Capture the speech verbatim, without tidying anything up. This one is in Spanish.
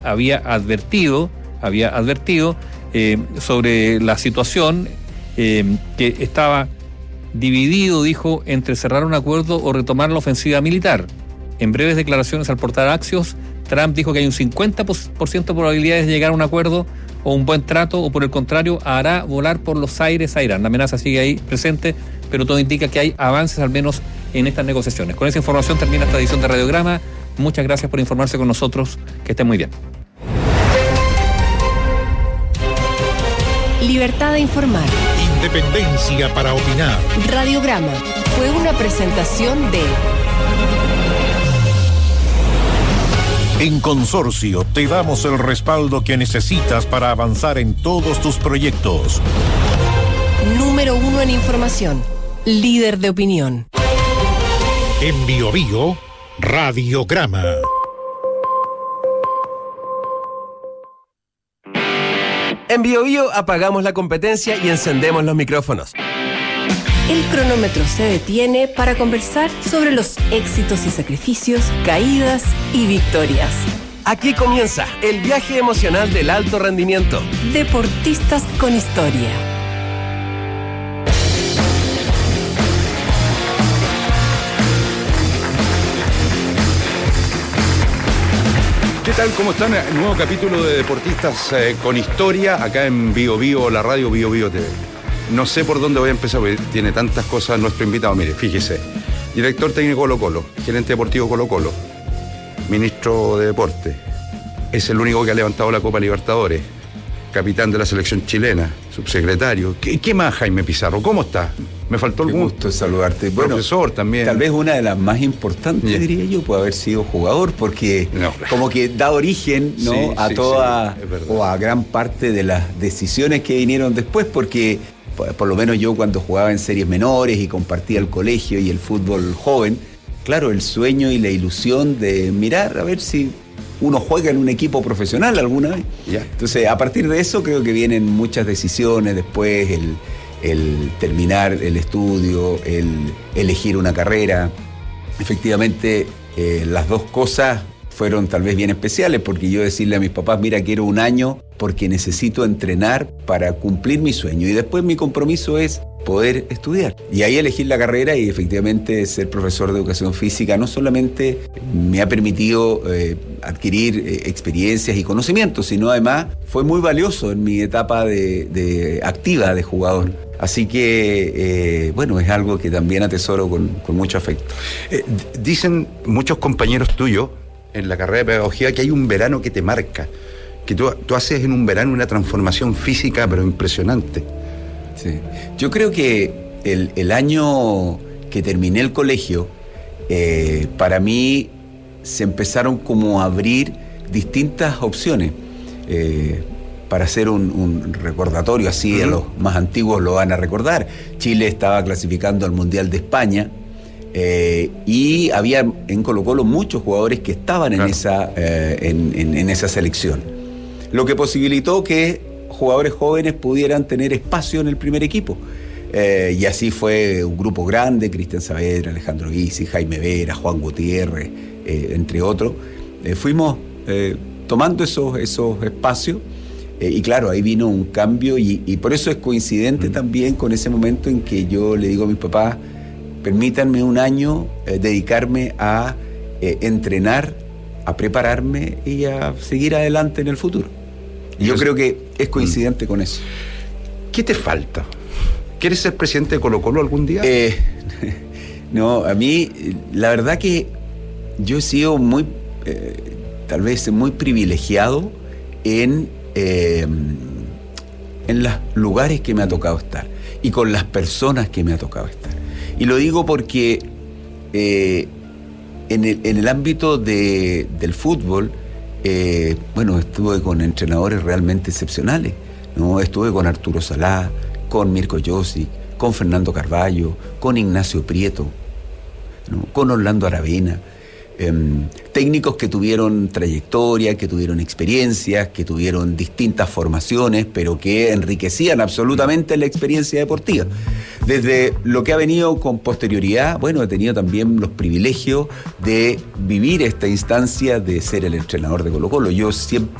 había advertido, había advertido eh, sobre la situación eh, que estaba dividido, dijo, entre cerrar un acuerdo o retomar la ofensiva militar. En breves declaraciones al portal Axios, Trump dijo que hay un cincuenta por ciento de probabilidades de llegar a un acuerdo o un buen trato, o por el contrario, hará volar por los aires a Irán. La amenaza sigue ahí presente, pero todo indica que hay avances al menos en estas negociaciones. Con esa información termina esta edición de Radiograma. Muchas gracias por informarse con nosotros. Que estén muy bien. Libertad de informar. Independencia para opinar. Radiograma fue una presentación de... En Consorcio te damos el respaldo que necesitas para avanzar en todos tus proyectos. Número uno en información. Líder de opinión. En Bio Bio, Radiograma. En Bio Bio apagamos la competencia y encendemos los micrófonos. El cronómetro se detiene para conversar sobre los éxitos y sacrificios, caídas y victorias. Aquí comienza el viaje emocional del alto rendimiento. Deportistas con historia. ¿Qué tal? ¿Cómo están? Nuevo capítulo de Deportistas eh, con Historia, acá en Bio Bio, la radio Bio Bio T V. No sé por dónde voy a empezar, porque tiene tantas cosas nuestro invitado. Mire, fíjese. Director técnico Colo Colo, gerente deportivo Colo Colo, ministro de Deporte. Es el único que ha levantado la Copa Libertadores. Capitán de la selección chilena, subsecretario. ¿Qué, qué más, Jaime Pizarro? ¿Cómo está? ¿Me faltó algún? Qué gusto saludarte. Bueno, profesor también. Tal vez una de las más importantes, yeah. diría yo, puede haber sido jugador, porque no, claro. como que da origen, ¿no? Sí, a sí, toda, sí, o a gran parte de las decisiones que vinieron después, porque por lo menos yo cuando jugaba en series menores y compartía el colegio y el fútbol joven, claro, el sueño y la ilusión de mirar a ver si uno juega en un equipo profesional alguna vez. Yeah. Entonces, a partir de eso creo que vienen muchas decisiones después, el, el terminar el estudio, el elegir una carrera. Efectivamente, eh, las dos cosas fueron tal vez bien especiales, porque yo decirle a mis papás, mira, quiero un año porque necesito entrenar para cumplir mi sueño, y después mi compromiso es poder estudiar. Y ahí elegir la carrera, y efectivamente ser profesor de educación física no solamente me ha permitido eh, adquirir eh, experiencias y conocimientos, sino además fue muy valioso en mi etapa de, de activa de jugador. Así que, eh, bueno, es algo que también atesoro con, con mucho afecto. Eh, dicen muchos compañeros tuyos en la carrera de pedagogía que hay un verano que te marca, que tú, tú haces en un verano una transformación física pero impresionante. Sí. Yo creo que el, el año que terminé el colegio, eh, para mí se empezaron como a abrir distintas opciones. Eh, para hacer un, un recordatorio así, uh-huh. a los más antiguos lo van a recordar. Chile estaba clasificando al Mundial de España, eh, y había en Colo Colo muchos jugadores que estaban claro. en, esa, eh, en, en, en esa selección. Lo que posibilitó que jugadores jóvenes pudieran tener espacio en el primer equipo. Eh, y así fue un grupo grande: Cristian Saavedra, Alejandro Gysi, Jaime Vera, Juan Gutiérrez, eh, entre otros. Eh, fuimos eh, tomando esos, esos espacios, eh, y claro, ahí vino un cambio, y, y por eso es coincidente mm. también con ese momento en que yo le digo a mis papás, permítanme un año eh, dedicarme a eh, entrenar, a prepararme y a seguir adelante en el futuro. Y yo creo que es coincidente mm. con eso. ¿Qué te falta? ¿Quieres ser presidente de Colo Colo algún día? Eh, no, a mí, la verdad que yo he sido muy, eh, tal vez muy privilegiado en, eh, en los lugares que me ha tocado estar y con las personas que me ha tocado estar. Y lo digo porque eh, en, el, en el ámbito de, del fútbol, eh, bueno, estuve con entrenadores realmente excepcionales, ¿no? Estuve con Arturo Salá, con Mirko Josic, con Fernando Carvalho, con Ignacio Prieto, ¿no? Con Orlando Aravena, eh, técnicos que tuvieron trayectoria, que tuvieron experiencias, que tuvieron distintas formaciones, pero que enriquecían absolutamente la experiencia deportiva. Desde lo que ha venido con posterioridad, bueno, he tenido también los privilegios de vivir esta instancia de ser el entrenador de Colo-Colo. Yo siempre